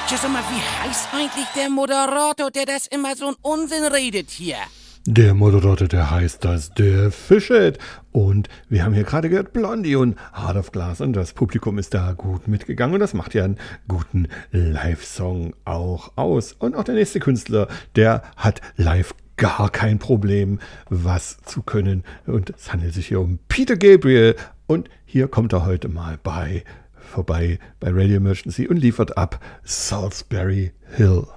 Ja, sag mal, wie heißt eigentlich der Moderator, der das immer so einen Unsinn redet hier? Der Moderator, der heißt das der Fischhead. Und wir haben hier gerade gehört Blondie und Heart of Glass. Und das Publikum ist da gut mitgegangen. Und das macht ja einen guten Live-Song auch aus. Und auch der nächste Künstler, der hat live gar kein Problem, was zu können. Und es handelt sich hier um Peter Gabriel. Und hier kommt er heute mal vorbei bei Radio Emergency und liefert ab Salisbury Hill.